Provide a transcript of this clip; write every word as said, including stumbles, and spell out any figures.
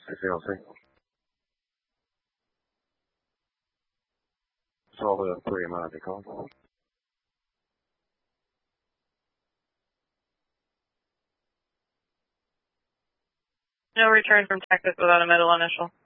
six L C. Solid three, am I to call? No return from Texas without a middle initial.